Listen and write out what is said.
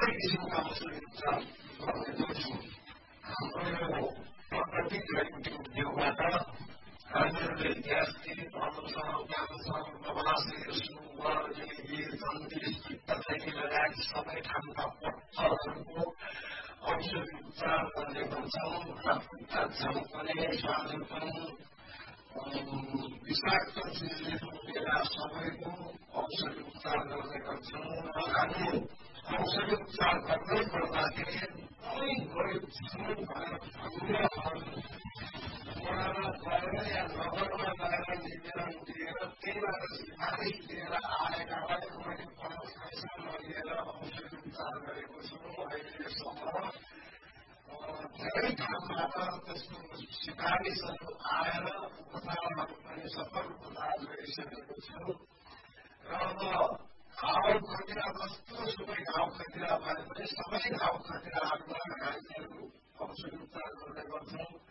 सबै किसिमका औषधि उपचार गर्ने गर्छौँ। हाम्रो यो प्राकृतिक जडीबुटी उद्योगबाट हामीहरूले gastric, promotion, cancer, गभनाशय, sugar, liver, jaundice, पित्तथैली लगायत सबै ठाउँका पत्थरहरूको औषधि उपचार गर्ने गर्छौँ। पनि स्वादपन विषाक्त चिजहरू लिएर सबैको औषधि उपचार गर्ने गर्छौँ र हामी औषधि उपचार गर्दै गर्दाखेरि एकदमै गरिब छौँ भनेर वडामा गएर या नगरमा गएर निवेदन दिएर त्यहीबाट सिफारिस लिएर आएकालाई मैले 5 पैसा नलिएर औषधि उपचार गरेको छु। अहिलेसम्म धेरै ठाउँबाट त्यस्तो सिफारिसहरू आएर उपचारहरू पनि सफल उपचार गरिसकेको छु र अब घाउ खटिरा जस्तो सुकै घाउ खटिरा भए पनि सबै घाउ खटिराहरूमा हामीहरू औषधि उपचार गर्ने गर्छौँ।